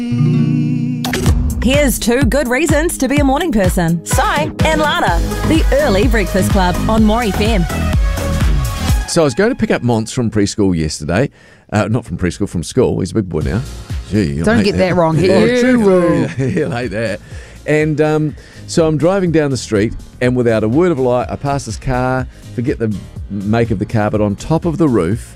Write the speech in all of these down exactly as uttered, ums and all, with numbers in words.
Here's two good reasons to be a morning person. Si and Lana. The Early Breakfast Club on More F M. So I was going to pick up Monts from preschool yesterday. Uh, not from preschool, from school. He's a big boy now. Gee, you'll Don't hate get that, wrong. Oh, You true. will. He'll hate that. And um, so I'm driving down the street, and without a word of a lie, I pass this car, forget the make of the car, but on top of the roof,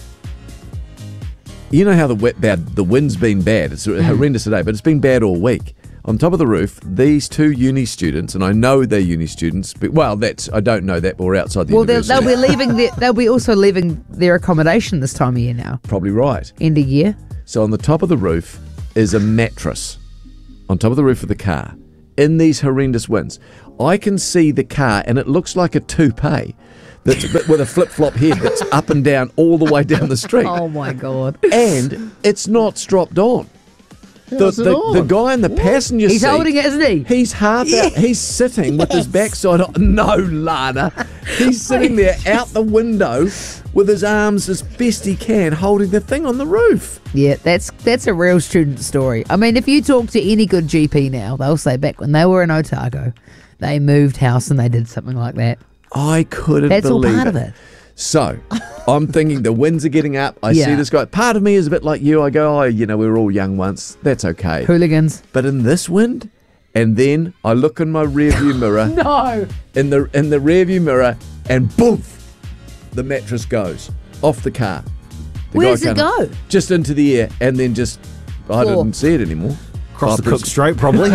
you know how the wet bad, the wind's been bad. It's horrendous today, but it's been bad all week. On top of the roof, these two uni students, and I know they're uni students, but well, that's I don't know that, but we're outside the Well, they'll, university. they'll be leaving. Their, they'll be also leaving their accommodation this time of year now. Probably right. End of year. So on the top of the roof is a mattress. On top of the roof of the car, in these horrendous winds, I can see the car, and it looks like a toupee that's but with a flip-flop head that's up and down all the way down the street, Oh my god. and it's not stropped on. The, How's it the, on? the guy in the passenger He's seat, holding it, isn't he? He's half out. He's sitting with his backside on. No, Lana. He's sitting there out the window with his arms as best he can holding the thing on the roof. Yeah, that's that's a real student story. I mean, if you talk to any good G P now, they'll say back when they were in Otago, they moved house and they did something like that. I couldn't That's all believe part it. of it. So, I'm thinking the winds are getting up. I Yeah. see this guy. Part of me is a bit like you. I go, oh, you know, we were all young once. That's okay. Hooligans. But in this wind, and then I look in my rearview mirror, No. in the in the rearview mirror, and boof, the mattress goes off the car. The Where guy does it can't- go? Just into the air, and then just I Floor. didn't see it anymore. Across I the Cook pres- Strait, probably.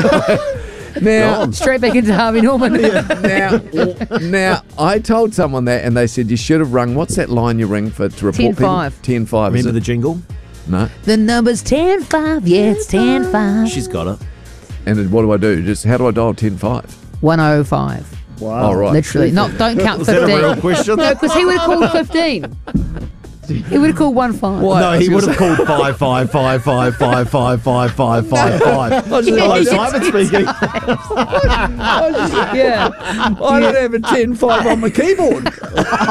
Now, Straight back into Harvey Norman. now, now, I told someone that, and they said you should have rung. What's that line you ring for to report ten people? five. ten five. Is Remember it? the jingle? No. The number's ten five. Yeah, it's ten five. She's got it. And then what do I do? Just how do I dial ten five? one oh five. Wow. Oh, right. Literally. Not, don't count Was that a fifteen. real question? No, because he would have called fifteen. He would have called one five. What? No, I was he gonna would have called five five five five five five five five five five. Hello, Simon speaking. Yeah. I don't have a ten five on my keyboard. That's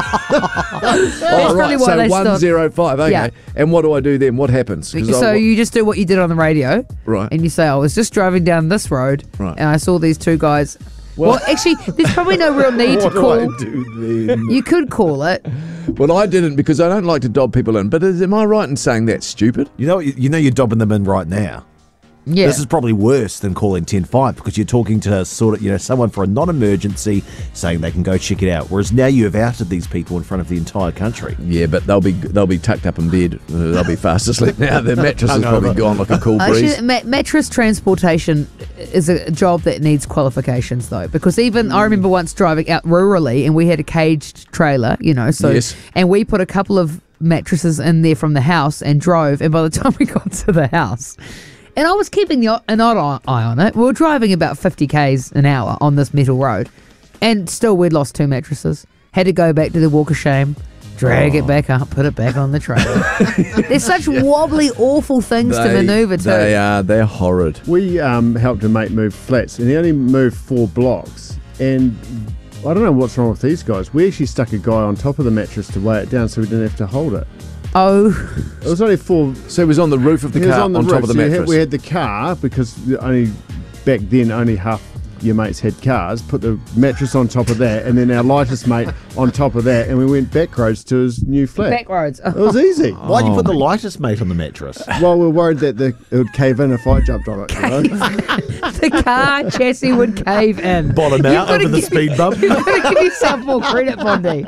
Oh, probably right. why So they one stopped. zero five. Okay. Yeah. And what do I do then? What happens? 'Cause So I- you just do what you did on the radio. Right. And you say, I was just driving down this road Right. and I saw these two guys. Well- Well, actually, there's probably no real need to what do call. I do then? You could call it. Well, I didn't because I don't like to dob people in. But is, am I right in saying that's stupid? You know, you know, you're dobbing them in right now. Yeah. This is probably worse than calling ten five because you're talking to sort of, you know, someone for a non-emergency saying they can go check it out. Whereas now you have outed these people in front of the entire country. Yeah, but they'll be they'll be tucked up in bed. Uh, They'll be fast asleep now. Their mattress is probably Hungover. gone like a cool breeze. Actually, ma- mattress transportation is a job that needs qualifications, though, because even I remember once driving out rurally and we had a caged trailer, you know, so Yes. and we put a couple of mattresses in there from the house and drove, and by the time we got to the house, and I was keeping the, an odd eye on it, we were driving about fifty kays an hour on this metal road, and still we'd lost two mattresses. Had to go back to the walk of shame. Drag it back up, put it back on the trailer. There's such wobbly, awful things to manoeuvre too. They are. They're horrid. We um, helped a mate move flats, and he only moved four blocks. And I don't know what's wrong with these guys. We actually stuck a guy on top of the mattress to weigh it down, so we didn't have to hold it. Oh, It was only four. So it was on the roof of the He was car, on on, the top roof. of the So you mattress. had- we had the car because only back then only half your mates had cars. Put the mattress on top of that, and then our lightest mate on top of that, and we went back roads to his new flat. back roads. It was easy. Why'd you put the lightest mate on the mattress? Well, we were worried that the, it would cave in if I jumped on it. You know? The car chassis would cave in. Bottom You've out gotta over the give- speed bump. You've got to give yourself more credit, Bondi.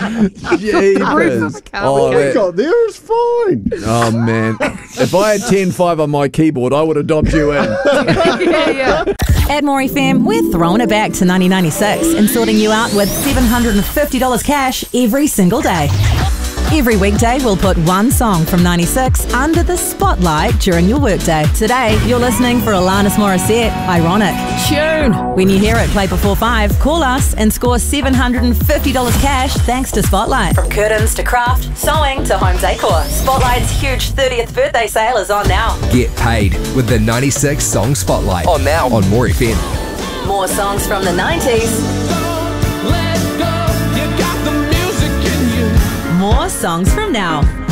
Jeepers. roof of the car Oh, would I that- got there, it was fine. oh, man. If I had ten five on my keyboard, I would have dobbed you in. yeah, yeah. At More F M, we're throwing it back to nineteen ninety-six and sorting you out with seven hundred fifty dollars cash every single day. Every weekday, we'll put one song from ninety-six under the spotlight during your workday. Today, you're listening for Alanis Morissette, Ironic. Tune! When you hear it play before five, call us and score seven hundred fifty dollars cash thanks to Spotlight. From curtains to craft, sewing to home decor, Spotlight's huge thirtieth birthday sale is on now. Get paid with the ninety-six Song Spotlight. On now on More F M. More songs from the nineties. More songs from now.